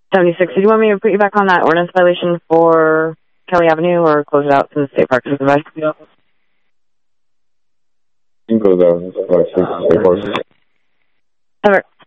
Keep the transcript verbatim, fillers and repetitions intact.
seventy-six, did you want me to put you back on that ordinance violation for Kelly Avenue or close it out since the state park is advised? You can close out. State park. Over.